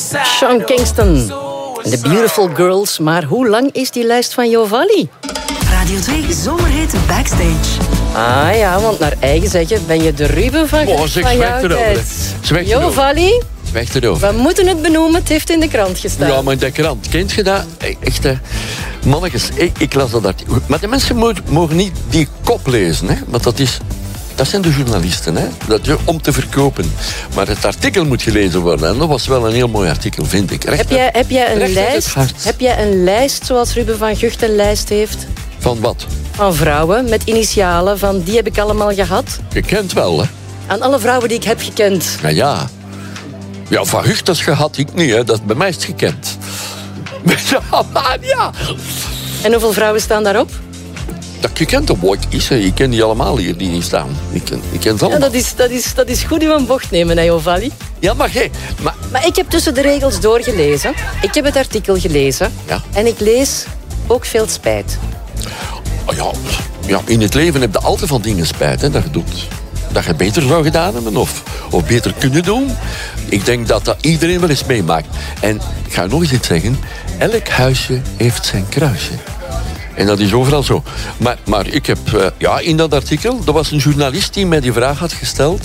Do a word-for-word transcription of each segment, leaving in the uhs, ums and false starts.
Sean Kingston, The Beautiful Girls. Maar hoe lang is die lijst van Jovalli? Radio twee Zomerhit Backstage. Ah ja, want naar eigen zeggen ben je de Ruben van, oh, zeg, van jouw tijd. Jovalli, weg erover. We moeten het benoemen, het heeft in de krant gestaan. Ja, maar in de krant, kent je dat? Echt, hè? Mannetjes, ik, ik las dat artikel. Maar de mensen mogen, mogen niet die kop lezen, hè? Want dat is... Dat zijn de journalisten, hè? Dat is om te verkopen. Maar het artikel moet gelezen worden. En dat was wel een heel mooi artikel, vind ik. Recht heb, jij, heb, jij een lijst, hart. heb jij een lijst zoals Ruben van Gucht een lijst heeft? Van wat? Van vrouwen met initialen. Van die heb ik allemaal gehad. Gekend wel, hè? Aan alle vrouwen die ik heb gekend. Ja, ja. Ja, van Gucht dat gehad ik niet, hè? Dat bij mij is het gekend. Ja, maar ja. En hoeveel vrouwen staan daarop? Dat je kent op Word is, hè. Je kent die allemaal hier die niet staan. Je kent, je kent allemaal. Ja, dat is, dat, is, dat is goed in een bocht nemen, hè, Jovalli. Ja, maar jij... Maar... maar ik heb tussen de regels doorgelezen. Ik heb het artikel gelezen. Ja. En ik lees ook veel spijt. Oh ja, ja, in het leven heb je altijd van dingen spijt, hè, dat je doet. Dat je beter zou gedaan hebben of, of beter kunnen doen. Ik denk dat dat iedereen wel eens meemaakt. En ik ga nog eens iets zeggen. Elk huisje heeft zijn kruisje. En dat is overal zo. Maar, maar ik heb, uh, ja, in dat artikel, er was een journalist die mij die vraag had gesteld.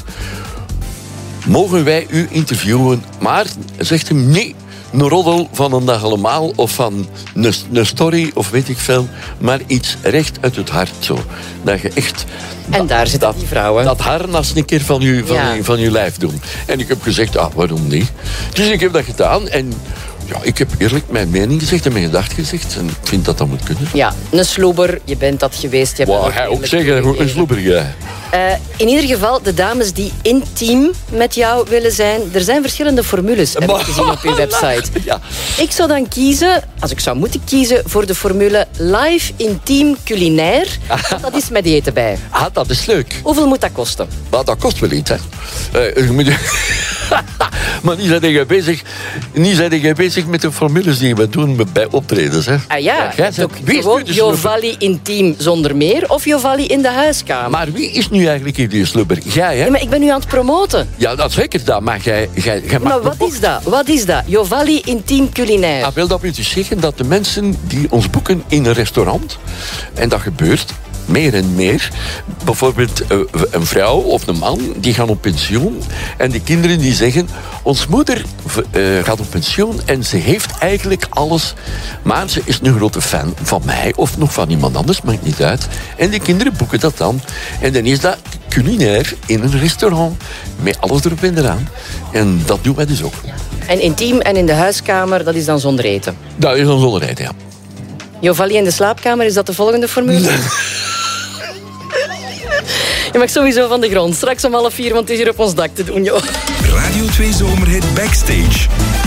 Mogen wij u interviewen? Maar, zegt hem, nee, een roddel van een dag allemaal of van een, een story of weet ik veel. Maar iets recht uit het hart, zo. Dat je echt... En dat, daar zitten dat, die vrouwen. Dat harnas een keer van je, van, ja. je, van je lijf doen. En ik heb gezegd, ah, waarom niet? Dus ik heb dat gedaan en... Ja, ik heb eerlijk mijn mening gezegd en mijn gedacht gezegd. En ik vind dat dat moet kunnen. Ja, een sloeber, je bent dat geweest. Je Wauw, hij ook zeggen, een sloeber, ja. Uh, in ieder geval, de dames die intiem met jou willen zijn... Er zijn verschillende formules, heb ik gezien op uw website. Ja. Ik zou dan kiezen, als ik zou moeten kiezen... voor de formule live intiem culinair. Dat is met eten bij. Ah, dat is leuk. Hoeveel moet dat kosten? Maar dat kost wel iets, hè. Uh, je moet... maar niet zijn jij bezig, niet zijn jij bezig met de formules die we doen bij optredens, hè. Ah ja, ja ook gewoon Jovalli intiem zonder meer... of Jovalli in de huiskamer. Maar wie is nu eigenlijk hier die slubber? Jij, hè? Ja, maar ik ben nu aan het promoten. Ja, dat zeker dat, maar jij... jij, jij maar wat is dat? Wat is dat? Jovalli intiem culinair. Ah, wil dat dus zeggen dat de mensen die ons boeken in een restaurant... en dat gebeurt... meer en meer. Bijvoorbeeld een vrouw of een man, die gaan op pensioen. En die kinderen die zeggen... Ons moeder uh, gaat op pensioen en ze heeft eigenlijk alles. Maar ze is een grote fan van mij of nog van iemand anders, maakt niet uit. En die kinderen boeken dat dan. En dan is dat culinair in een restaurant. Met alles erop en eraan. En dat doen wij dus ook. En intiem en in de huiskamer, dat is dan zonder eten? Dat is dan zonder eten, ja. Jovalli in de slaapkamer, is dat de volgende formule? Je mag sowieso van de grond. Straks om half vier, want het is hier op ons dak te doen, joh. Radio twee Zomerhit Backstage.